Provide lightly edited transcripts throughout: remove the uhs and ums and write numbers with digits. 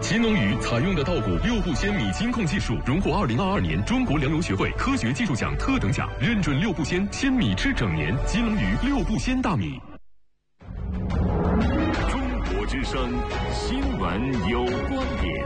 金龙鱼采用的稻谷6步鲜米金控技术，荣获2022年中国粮油学会科学技术奖特等奖，认准6步鲜米吃整年。金龙鱼6步鲜大米。中国之声新闻有观点，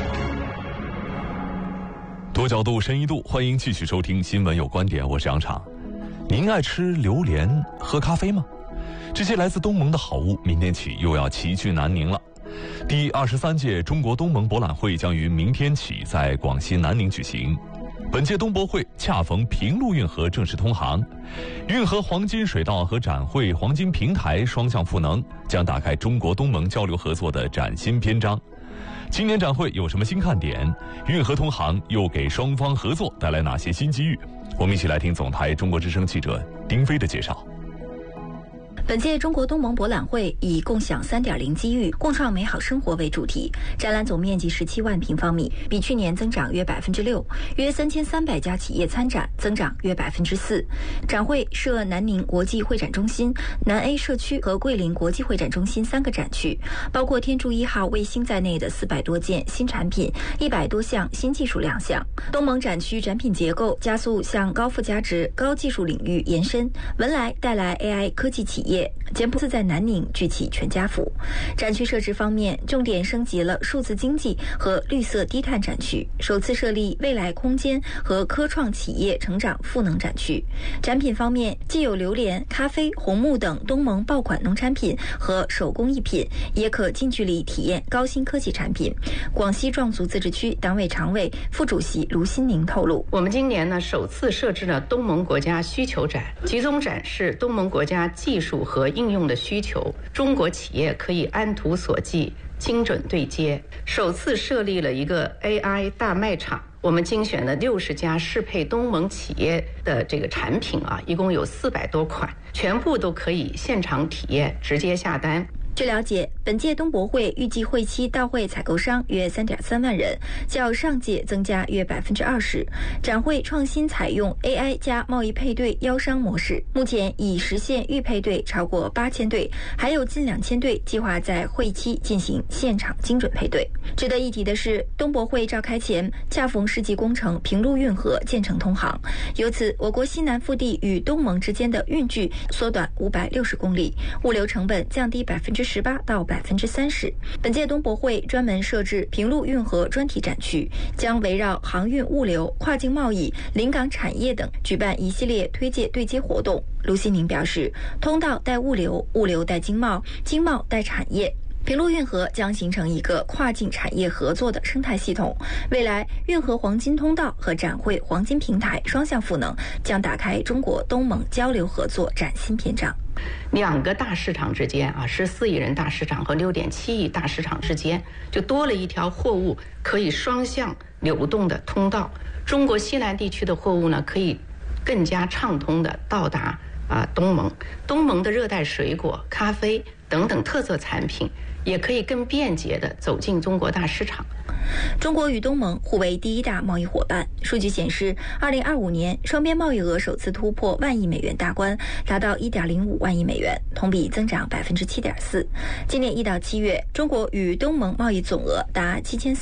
多角度深一度，欢迎继续收听新闻有观点，我是杨畅。您爱吃榴莲喝咖啡吗？这些来自东盟的好物明天起又要齐聚南宁了。第23届中国东盟博览会将于明天起在广西南宁举行。本届东博会恰逢平陆运河正式通航，运河黄金水道和展会黄金平台双向赋能，将打开中国东盟交流合作的崭新篇章。今年展会有什么新看点？运河通航又给双方合作带来哪些新机遇？我们一起来听总台中国之声记者丁飞的介绍。 本届中国东盟博览会以共享 3.0 机遇，共创美好生活为主题，展览总面积17万平方米，比去年增长约 6%， 约3300家企业参展，增长约 4%。展会设南宁国际会展中心、南 A 社区和桂林国际会展中心3个展区，包括天柱1号卫星在内的400多件新产品，100多项新技术亮相。东盟展区展品结构加速向高附加值、高技术领域延伸，文莱带来 AI 科技企业，柬埔寨在南宁聚起全家福。展区设置方面，重点升级了数字经济和绿色低碳展区，首次设立未来空间和科创企业成长赋能展区。展品方面，既有榴莲、咖啡、红木等东盟爆款农产品和手工艺品，也可近距离体验高新科技产品。广西壮族自治区党委常委、副主席卢新宁透露， 我们今年呢首次设置了东盟国家需求展，集中展示东盟国家技术和应用的需求，中国企业可以按图索骥，精准对接。首次设立了一个 AI 大卖场，我们精选了60家适配东盟企业的这个产品一共有400多款，全部都可以现场体验，直接下单。 据了解，本届东博会预计会期到会采购商约 3.3 万人，较上届增加约 20%。展会创新采用 AI 加贸易配对邀商模式，目前已实现预配对超过8000对，还有近2000对计划在会期进行现场精准配对。值得一提的是，东博会召开前恰逢世纪工程平陆运河建成通航，由此我国西南腹地与东盟之间的运距缩短560公里，物流成本降低18%到30%。本届东博会专门设置平陆运河专题展区，将围绕航运物流、跨境贸易、临港产业等举办一系列推介对接活动。卢新宁表示，通道带物流，物流带经贸，经贸带产业。平陆运河将形成一个跨境产业合作的生态系统，未来运河黄金通道和展会黄金平台双向赋能，将打开中国东盟交流合作崭新篇章。 2个大市场之间14亿人大市场和6.7亿大市场之间，就多了一条货物可以双向流动的通道。中国西南地区的货物呢，可以更加畅通的到达东盟。东盟的热带水果、咖啡等等特色产品也可以更便捷地走进中国大市场。 中国与东盟互为第1大贸易伙伴。数据显示，2025年双边贸易额首次突破1万亿美元大关，达到1.05万亿美元，同比增长 7.4%。今年1到7月，中国与东盟贸易总额达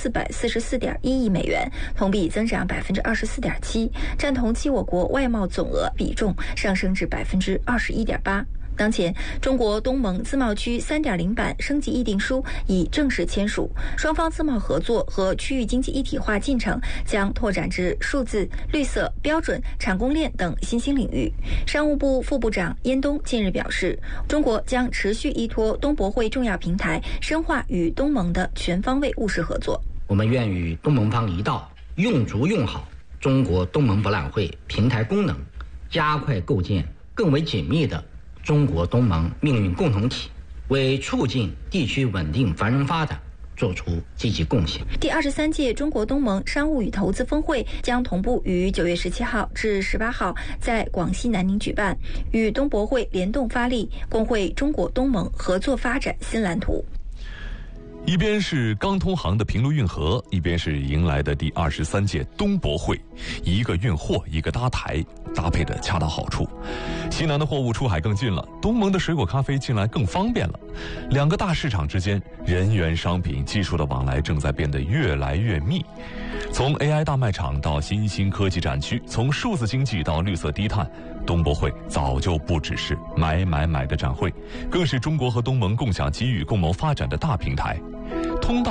7444.1亿美元，同比增长 24.7%， 占同期我国外贸总额比重上升至 21.8%。当前，中国东盟自贸区 3.0 版升级议定书已正式签署，双方自贸合作和区域经济一体化进程将拓展至数字、绿色、标准、产供链等新兴领域。商务部副部长燕东近日表示，中国将持续依托东博会重要平台，深化与东盟的全方位务实合作。 我们愿与东盟方一道，用足用好中国东盟博览会平台功能，加快构建更为紧密的中国东盟命运共同体，为促进地区稳定繁荣发展做出积极贡献。 第23届中国东盟商务与投资峰会将同步于9月17号至18号在广西南宁举办，与东博会联动发力，共绘中国东盟合作发展新蓝图。 一边是刚通航的平陆运河，一边是迎来的第23届东博会，一个运货，一个搭台，搭配的恰到好处。西南的货物出海更近了，东盟的水果咖啡进来更方便了。两个大市场之间，人员、商品、技术的往来正在变得越来越密。从 AI 大卖场到新兴科技展区，从数字经济到绿色低碳，东博会早就不只是买的展会，更是中国和东盟共享机遇、共谋发展的大平台。通道